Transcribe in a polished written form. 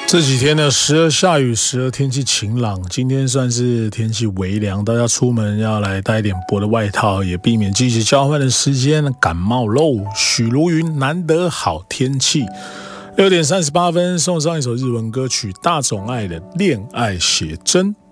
这几天呢，时而下雨，时而天气晴朗。今天算是天气微凉，大家出门要来带一点薄的外套，也避免季节交换的时间感冒喽。许茹芸难得好天气，6点38分送上一首日文歌曲大冢爱的《恋爱写真》。